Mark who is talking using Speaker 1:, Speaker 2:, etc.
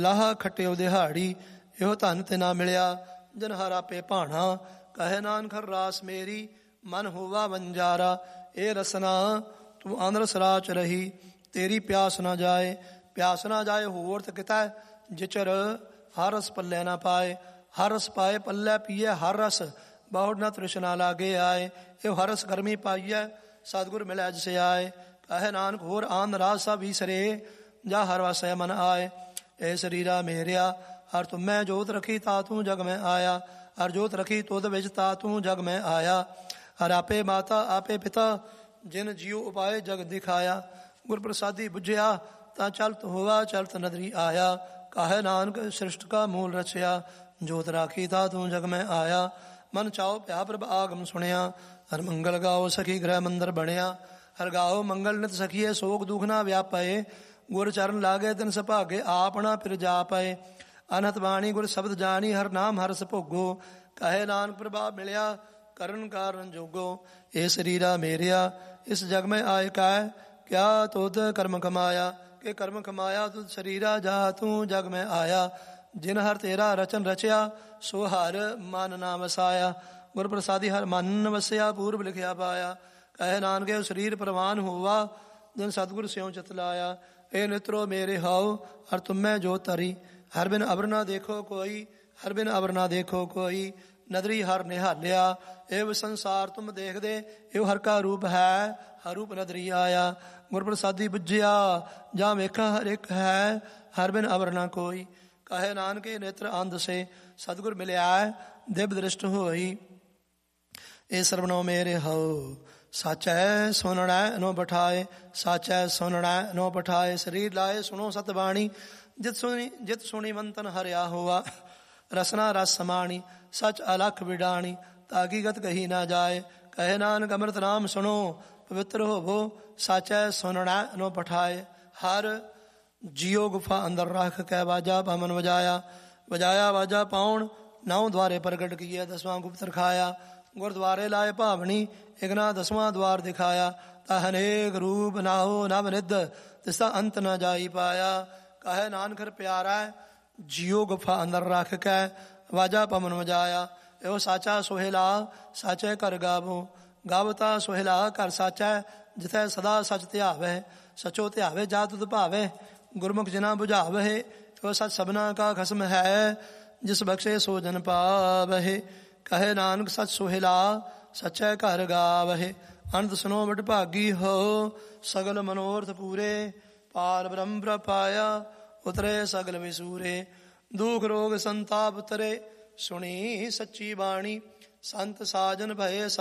Speaker 1: ਲਾਹਾ ਖੱਟਿਓ ਦਿਹਾੜੀ, ਇਹੋ ਧਨ ਤੇ ਨਾ ਮਿਲਿਆ। ਜਨ ਹਰ ਆਪੇ ਭਾਣਾ, ਕਹੇ ਨਾਨਕ ਹਰ ਰਾਸ ਮੇਰੀ, ਮਨ ਹੋਵਾ ਵੰਜਾਰਾ। ਇਹ ਰਸਨਾ ਤੂੰ ਅੰਦਰ ਰਾਚ ਰਹੀ, ਤੇਰੀ ਪਿਆਸ ਨਾ ਜਾਏ। ਪਿਆਸ ਨਾ ਜਾਏ ਹੋਰ ਤੇ ਕਿਤੈ, ਜਿਚਰ ਹਰ ਰਸ ਪੱਲੇ ਨਾ ਪਾਏ। ਹਰ ਰਸ ਪਾਏ ਪੱਲੇ ਪੀਏ ਹਰ ਰਸ, ਬਹੁੜ ਨਾ ਤ੍ਰਿਸ਼ਨਾ ਲਾਗੇ ਆਏ। ਇਹ ਹਰ ਰਸ ਗਰਮੀ ਪਾਈਐ, ਸਤਿਗੁਰ ਮਿਲੈ ਜਿਸ ਆਏ। ਕਹੇ ਨਾਨਕ ਹੋਰ ਆਨ ਰਾਸ ਸਭ ਈਸਰੇ, ਜਾ ਹਰ ਵਸੈ ਮਨ ਆਏ। ਇਹ ਸਰੀਰਾ ਮੇਰਿਆ, ਹਰ ਤੁਮੈ ਜੋਤ ਰਖੀ ਤਾ ਤੂੰ ਜਗ ਮੈਂ ਆਇਆ। ਹਰ ਜੋਤ ਰਖੀ ਤੁਧ ਵਿੱਚ ਤਾ ਤੂੰ ਜਗ ਮੈਂ ਆਇਆ। ਹਰ ਆਪੇ ਮਾਤਾ ਆਪੇ ਪਿਤਾ, ਜਿਨ ਜੀਉ ਉਪਾਏ ਜਗ ਦਿਖਾਇਆ। ਗੁਰ ਪ੍ਰਸਾਦੀ ਬੁਝਿਆ, ਤਾਂ ਚਲਤ ਹੋਵਾ ਚਲਤ ਨਦਰੀ ਆਇਆ। ਕਾਹੇ ਨਾਨਕ ਸ੍ਰਿਸ਼ਟ ਕਾ ਮੂਲ ਰਚਿਆ, ਜੋਤ ਰਾਖੀ ਤਾ ਤੂੰ ਜਗ ਮੈਂ ਆਇਆ। ਮਨ ਚਾਓ ਭਿਆ ਪ੍ਰਭ ਆਗਮ ਸੁਣਿਆ, ਹਰ ਮੰਗਲ ਗਾਓ ਸਖੀ ਗ੍ਰਹਿ ਮੰਦਰ ਬਣਿਆ। ਹਰ ਗਾਓ ਮੰਗਲ ਨਿਤ ਸਖੀਏ, ਸੋਗ ਦੁਖ ਨਾ ਵਿਆਪਏ। ਗੁਰ ਚਰਨ ਲਾਗੇ ਤਿਨ ਸੁਭਾਗੇ, ਆਪਣਾ ਫਿਰ ਜਾ ਪਏ। ਅਨਹਤ ਬਾਣੀ ਗੁਰ ਸ਼ਬਦ ਜਾਣੀ, ਹਰ ਨਾਮ ਹਰਸ ਭੋਗੋ। ਕਹੇ ਨਾਨਕ ਪ੍ਰਭਾਵ ਮਿਲਿਆ, ਕਰਨ ਕਾਰਨ ਜੋਗੋ। ਇਹ ਸਰੀਰਾ ਮੇਰਿਆ, ਇਸ ਜਗ ਮੈਂ ਆਏ ਕੈ, ਕਿਆ ਤੁਧ ਕਰਮ ਕਮਾਇਆ। ਕਿ ਕਰਮ ਕਮਾਇਆ ਤੁਧ ਸਰੀਰਾ, ਜਾ ਤੂੰ ਜਗ ਮੈਂ ਆਇਆ। ਜਿਨ ਹਰ ਤੇਰਾ ਰਚਨ ਰਚਿਆ, ਸੋ ਹਰ ਮਨ ਨਾ ਵਸਾਇਆ। ਗੁਰ ਪ੍ਰਸਾਦੀ ਹਰ ਮਨ ਵਸਿਆ, ਪੂਰਬ ਲਿਖਿਆ ਪਾਇਆ। ਕਹੇ ਨਾਨਕੇ ਸਰੀਰ ਪ੍ਰਵਾਨ ਹੋਵਾ, ਜਿਨ ਸਤਿਗੁਰ ਸਿਉ ਚਿਤ ਲਾਇਆ। ਇਹ ਨਿਤਰੋ ਮੇਰੇ ਹਾਉ, ਹਰ ਤੁਮੈ ਜੋ ਤਰੀ। ਹਰ ਬਿਨ ਅਬਰ ਨਾ ਦੇਖੋ ਕੋਈ, ਹਰ ਬਿਨ ਅਬਰ ਨਾ ਦੇਖੋ ਕੋਈ। ਨਦਰੀ ਹਰ ਨਿਹਾਲਿਆ, ਇਹ ਸੰਸਾਰ ਤੁਮ ਦੇਖਦੇ। ਇਹ ਹਰ ਕਾ ਰੂਪ ਹੈ, ਹਰ ਰੂਪ ਨਦਰੀ ਆਇਆ। ਗੁਰ ਪ੍ਰਸਾਦੀ ਬੁਝਿਆ, ਜਾਂ ਵੇਖਾ ਹਰ ਇੱਕ ਹੈ, ਹਰ ਬਿਨ ਅਬਰ ਨਾ ਕੋਈ। ਕਹੇ ਨਾਨਕੇ ਨੇਤਰ ਅੰਧ ਸੇ, ਸਤਿਗੁਰ ਮਿਲਿਆ ਦਿਵ ਦ੍ਰਿਸ਼ਟ ਹੋਈ। ਇਹ ਸਰਵਣੋ ਮੇਰੇ ਹਉ, ਸਾਚੈ ਸੁਣਨੈ ਨੋ ਬਿਠਾਏ। ਸਾਚੈ ਸੁਣਨੈ ਨੋ ਬਿਠਾਏ, ਸਰੀਰ ਲਾਏ ਸੁਣੋ ਸਤਬਾਣੀ। ਜਿਤ ਸੁਣੀ ਮੰਤਨ ਹਰਿਆ ਹੋਆ, ਰਸਨਾ ਰਸ ਸਮਾਣੀ। ਸਚ ਅਲਖ ਵਿਡਾਣੀ, ਤਾਕੀ ਗਤ ਕਹੀ ਨਾ ਜਾਏ। ਕਹੇ ਨਾਨਕ ਅੰਮ੍ਰਿਤ ਨਾਮ ਸੁਣੋ, ਪਵਿੱਤਰ ਹੋਵੋ। ਸਾਚੈ ਸੁਣਨੈ ਨੋ ਬਿਠਾਏ, ਹਰ ਜੀਓ ਗੁਫਾ ਅੰਦਰ ਰੱਖ ਕੇ ਵਾਜਾ ਭਮਨ ਵਜਾਇਆ। ਵਜਾਇਆ ਵਾਜਾ ਪਾਉਣ, ਨੌ ਦੁਆਰੇ ਪ੍ਰਗਟ ਕੀਏ, ਦਸਵਾਂ ਗੁਪਤ ਰਖਾਇਆ। ਗੁਰਦੁਆਰੇ ਲਾਏ ਭਾਵਨੀ, ਇਗਨਾ ਦਸਵਾਂ ਦੁਆਰ ਦਿਖਾਇਆ। ਤਾ ਹਨੇਕ ਰੂਪ ਨਾਹੋ ਨਵ ਨਿਧ, ਤਿਸਦਾ ਅੰਤ ਨਾ ਜਾਈ ਪਾਇਆ। ਕਹੇ ਨਾਨਕ ਪਿਆਰਾ, ਜੀਓ ਗੁਫਾ ਅੰਦਰ ਰੱਖ ਕੇ ਵਾਜਾ ਭਮਨ ਵਜਾਇਆ। ਇਹੋ ਸਾਚਾ ਸੋਹਿਲਾ, ਸਾਚੇ ਘਰ ਗਾਵੋ। ਗਾਵਤਾ ਸੋਹਿਲਾ ਘਰ ਸਾਚੈ, ਜਿਥੈ ਸਦਾ ਸਚ ਧਿਆਵੈ। ਸਚੋ ਧਿਆਵੇ ਜਾ ਤੁਧ ਭਾਵੇ, ਗੁਰਮੁਖ ਜਿਨਾ ਬੁਝਾਵਹਿ। ਇਹੋ ਸਚ ਸਭਨਾ ਕਾ ਖਸਮ ਹੈ, ਜਿਸ ਬਖਸ਼ੇ ਸੋ ਜਨ ਪਾਵਹਿ। ਕਹੇ ਨਾਨਕ ਸਚ ਸੋਹਿਲਾ, ਸਚੈ ਘਰ ਗਾਵਹਿ। ਅੰਤ ਸੁਨੋ ਵਡ ਭਾਗੀ ਹੋ, ਸਗਲ ਮਨੋਰਥ ਪੂਰੇ। ਪਾਰ ਬ੍ਰਹਮ ਪ੍ਰਪਾਇਆ, ਉਤਰੇ ਸਗਲ ਵਿਸੂਰੇ। ਦੁਖ ਰੋਗ ਸੰਤਾਪ ਉਤਰੇ, ਸੁਣੀ ਸੱਚੀ ਬਾਣੀ। ਸੰਤ ਸਾਜਨ ਭਏ